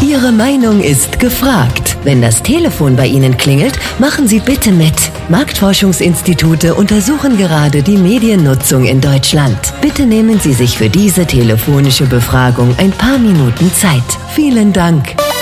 Ihre Meinung ist gefragt. Wenn das Telefon bei Ihnen klingelt, machen Sie bitte mit. Marktforschungsinstitute untersuchen gerade die Mediennutzung in Deutschland. Bitte nehmen Sie sich für diese telefonische Befragung ein paar Minuten Zeit. Vielen Dank.